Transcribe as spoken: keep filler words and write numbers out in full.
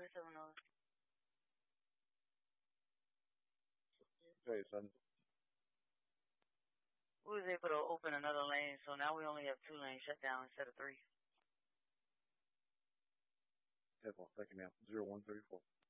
thirty-seven dollars. Okay, son. We was able to open another lane, so now we only have two lanes shut down instead of three. Head one second now. Zero one thirty four.